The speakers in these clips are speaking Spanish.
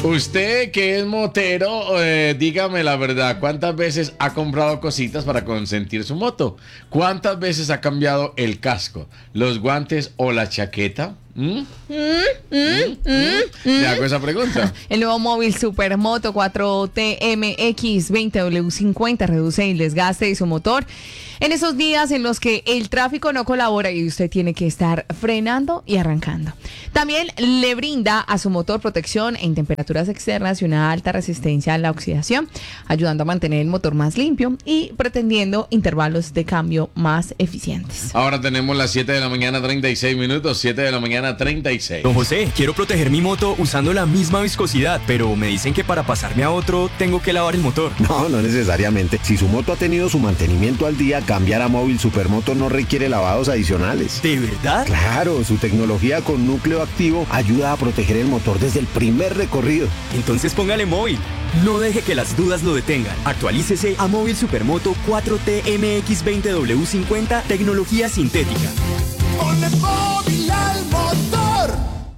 Usted que es motero, dígame la verdad, ¿cuántas veces ha comprado cositas para consentir su moto? ¿Cuántas veces ha cambiado el casco, los guantes o la chaqueta? ¿Le hago esa pregunta? El nuevo móvil Supermoto 4T MX20W50 reduce el desgaste de su motor en esos días en los que el tráfico no colabora y usted tiene que estar frenando y arrancando. También le brinda a su motor protección en temperaturas externas y una alta resistencia a la oxidación, ayudando a mantener el motor más limpio y pretendiendo intervalos de cambio más eficientes. Ahora tenemos las 7 de la mañana 36 minutos, 7 de la mañana 36. Don José, quiero proteger mi moto usando la misma viscosidad, pero me dicen que para pasarme a otro tengo que lavar el motor. No necesariamente. Si su moto ha tenido su mantenimiento al día, cambiar a Móvil Supermoto no requiere lavados adicionales. ¿De verdad? Claro, su tecnología con núcleo activo ayuda a proteger el motor desde el primer recorrido. Entonces póngale Móvil. No deje que las dudas lo detengan. Actualícese a Móvil Supermoto 4T MX20W50 tecnología sintética. Ponle Móvil al motor.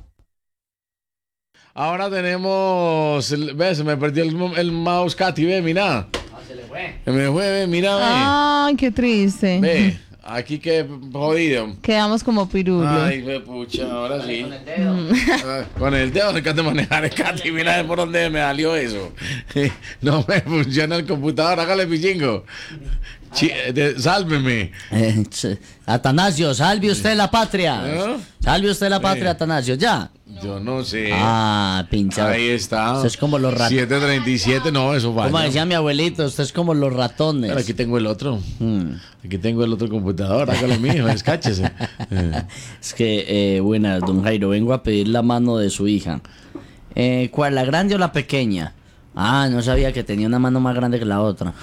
Ahora tenemos, ve, se me perdió el mouse, Katy, ve, mira. Se le fue. Se me fue, ve, mira, ve. Ay, qué triste. Ve, aquí que jodido. Quedamos como pirulos. Ay, ve, pucha, ahora sí. Con el dedo. Con el dedo se de manejar, Katy, mira por dónde me salió eso. No me funciona el computador, hágale pichingo. Sálveme. Atanasio, salve usted la patria. ¿Eh? Salve usted la patria, Atanasio, ya. Yo no sé. Pinchado. Ahí está. Usted es como los ratones. 7:37, no, eso falla. Como decía mi abuelito, usted es como los ratones. Pero aquí tengo el otro. Aquí tengo el otro computador. Hágalo mío, escáchese. Es que, buenas, don Jairo, vengo a pedir la mano de su hija. ¿Cuál, la grande o la pequeña? No sabía que tenía una mano más grande que la otra.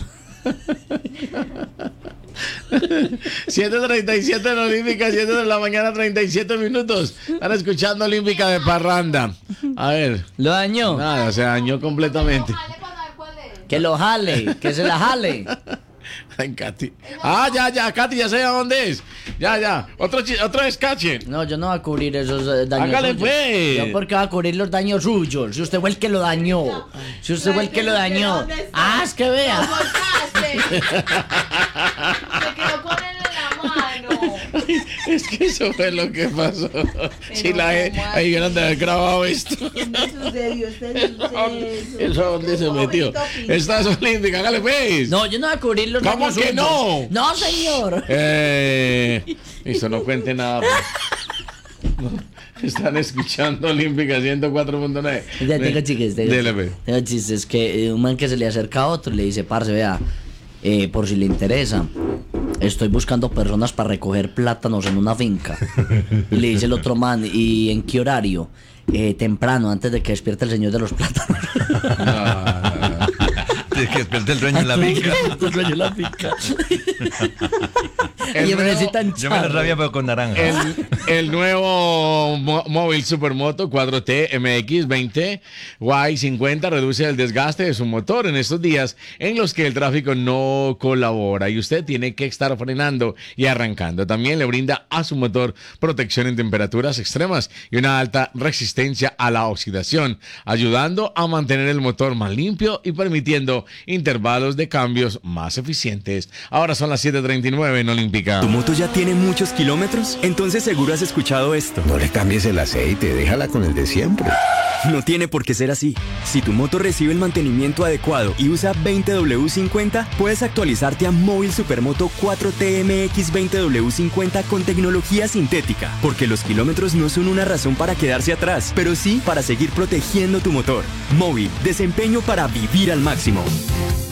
7:37 en Olímpica, 7 de la mañana, 37 minutos. Están escuchando Olímpica de Parranda. A ver. ¿Lo dañó? Nada, se dañó completamente. Que lo jale, que se la jale. Ay, Katy. Ya, Katy, ya sé a dónde es. Ya. Otro escache. No, yo no voy a cubrir esos daños Hágale, suyos. pues. Yo porque voy a cubrir los daños suyos. Si usted fue el que lo dañó. Si usted fue el que lo dañó. Es que vea. Se quedó con él en la mano. Es que eso fue lo que pasó. Si ahí hubieran de haber grabado esto. ¿Eso a dónde se metió? Esta es Olímpica, hágale pues. No, yo no voy a cubrir los ¿Cómo daños que suyos. no? No, señor. Eso no cuente nada. Pues. No, están escuchando Olímpica 104.9. Ya tengo chistes. Dele, pues. Tengo chistes. Que un man que se le acerca a otro y le dice, parce, vea, por si le interesa, estoy buscando personas para recoger plátanos en una finca. Y le dice el otro man, ¿y en qué horario? Temprano, antes de que despierte el señor de los plátanos. De que despierte el dueño en la finca. El dueño en la finca. Yo me la rabia pero con naranja. El nuevo móvil Supermoto 4T MX20 Y50 reduce el desgaste de su motor en estos días en los que el tráfico no colabora y usted tiene que estar frenando y arrancando. También le brinda a su motor protección en temperaturas extremas y una alta resistencia a la oxidación, ayudando a mantener el motor más limpio y permitiendo intervalos de cambios más eficientes. Ahora son las 7:39 en Olímpica. ¿Tu moto ya tiene muchos kilómetros? Entonces seguro has escuchado esto. No le cambies el aceite, déjala con el de siempre. No tiene por qué ser así. Si tu moto recibe el mantenimiento adecuado y usa 20W50, puedes actualizarte a Móvil Supermoto 4T MX20W50 con tecnología sintética. Porque los kilómetros no son una razón para quedarse atrás, pero sí para seguir protegiendo tu motor. Móvil, desempeño para vivir al máximo.